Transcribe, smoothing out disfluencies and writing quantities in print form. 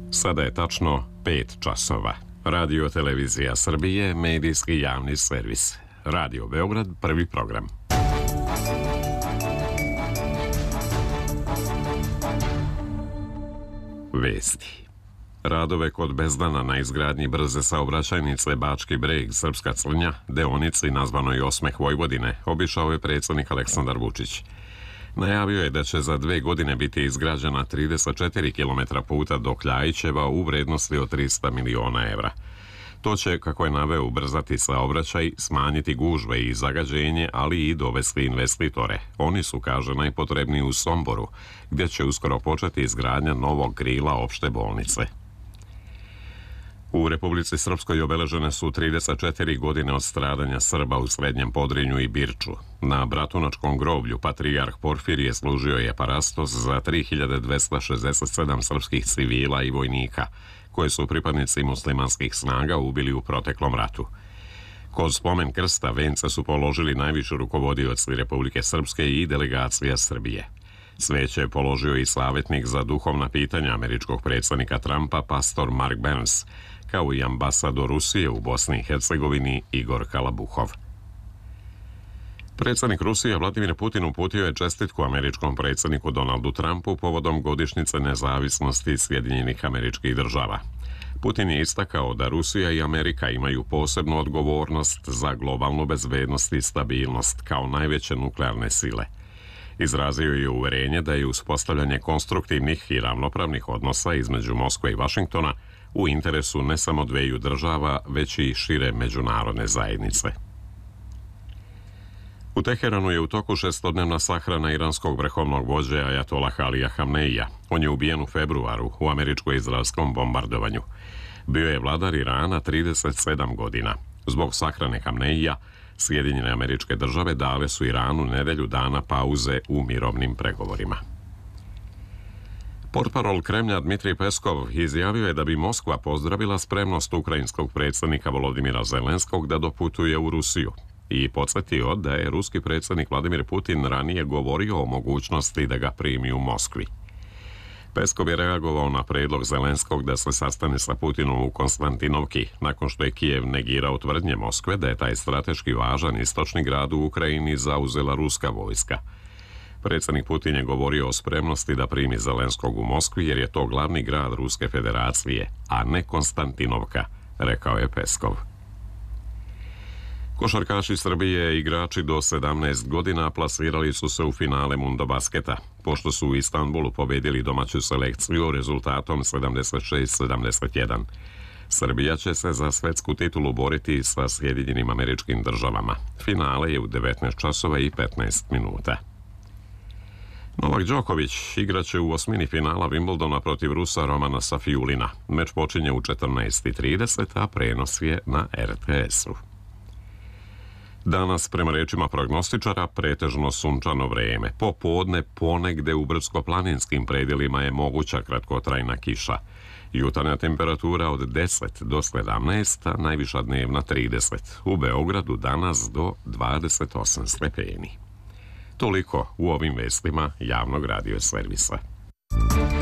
Sada je tačno 5 časova. Radio Televizija Srbije, medijski javni servis. Radio Beograd, prvi program. Vesti. Radove kod Bezdana na izgradnji brze saobraćajnice Bački Breg, Srpska Crnja, deonici nazvanoj Osmeh Vojvodine, obišao je predsjednik Aleksandar Vučić. Najavio je da će za 2 godine biti izgrađena 34 km puta do Kljajićeva u vrednosti od 300 miliona evra. To će, kako je naveo, ubrzati saobraćaj, smanjiti gužve i zagađenje, ali i dovesti investitore. Oni su, kaže, najpotrebniji u Somboru, gdje će uskoro početi izgradnja novog krila opšte bolnice. U Republici Srpskoj obeležene su 34 godine od stradanja Srba u Srednjem Podrinju i Birču. Na Bratunačkom groblju patrijarh Porfirije služio je parastos za 3267 srpskih civila i vojnika, koje su pripadnici muslimanskih snaga ubili u proteklom ratu. Kod spomen krsta vence su položili najviši rukovodioci Republike Srpske i delegacija Srbije. Sveće je položio i savjetnik za duhovna pitanja američkog predsjednika Trumpa, pastor Mark Burns, kao i ambasador Rusije u Bosni i Hercegovini Igor Kalabuhov. Predsjednik Rusije Vladimir Putin uputio je čestitku američkom predsjedniku Donaldu Trumpu povodom godišnjice nezavisnosti Sjedinjenih Američkih Država. Putin je istakao da Rusija i Amerika imaju posebnu odgovornost za globalnu bezbednost i stabilnost kao najveće nuklearne sile. Izrazio je uverenje da je uspostavljanje konstruktivnih i ravnopravnih odnosa između Moskve i Vašingtona u interesu ne samo dveju država, već i šire međunarodne zajednice. U Teheranu je u toku 6-dnevna sahrana iranskog vrhovnog vođe Ajatollaha Alija Hamneija. On je ubijen u februaru u američko-izraelskom bombardovanju. Bio je vladar Irana 37 godina. Zbog sahrane Hamneija, Sjedinjene Američke Države dale su Iranu nedelju dana pauze u mirovnim pregovorima. Portparol Kremlja Dmitrij Peskov izjavio je da bi Moskva pozdravila spremnost ukrajinskog predsjednika Volodimira Zelenskog da doputuje u Rusiju i podsjetio da je ruski predsjednik Vladimir Putin ranije govorio o mogućnosti da ga primi u Moskvi. Peskov je reagovao na predlog Zelenskog da se sastane sa Putinom u Konstantinovki, nakon što je Kijev negirao tvrdnje Moskve da je taj strateški važan istočni grad u Ukrajini zauzela ruska vojska. Predsjednik Putin je govorio o spremnosti da primi Zelenskog u Moskvi jer je to glavni grad Ruske federacije, a ne Konstantinovka, rekao je Peskov. Košarkaši Srbije i igrači do 17 godina plasirali su se u finale Mundobasketa, pošto su u Istanbulu pobedili domaću selekciju rezultatom 76-71. Srbija će se za svetsku titulu boriti sa Sjedinjenim Američkim Državama. Finale je u 19 časova i 15 minuta. Novak Đoković igraće u osmini finala Wimbledona protiv Rusa Romana Safiulina. Meč počinje u 14:30, a prenos je na RTS-u. Danas, prema rečima prognostičara, pretežno sunčano vreme. Popodne ponegde u brdsko-planinskim predjelima je moguća kratkotrajna kiša. Jutarnja temperatura od 10 do 17, a najviša dnevna 30. U Beogradu danas do 28 stepeni. Toliko u ovim vestima javnog radio servisa.